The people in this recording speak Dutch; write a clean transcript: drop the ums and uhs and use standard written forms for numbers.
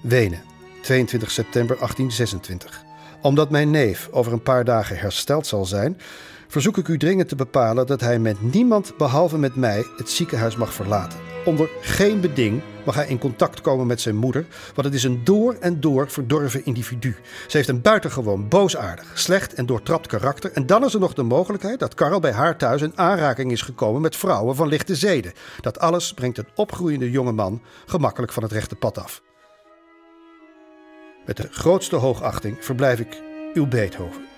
Wenen, 22 september 1826. Omdat mijn neef over een paar dagen hersteld zal zijn, verzoek ik u dringend te bepalen dat hij met niemand behalve met mij het ziekenhuis mag verlaten. Onder geen beding mag hij in contact komen met zijn moeder, want het is een door en door verdorven individu. Ze heeft een buitengewoon boosaardig, slecht en doortrapt karakter. En dan is er nog de mogelijkheid dat Karl bij haar thuis in aanraking is gekomen met vrouwen van lichte zeden. Dat alles brengt een opgroeiende jonge man gemakkelijk van het rechte pad af. Met de grootste hoogachting verblijf ik uw Beethoven.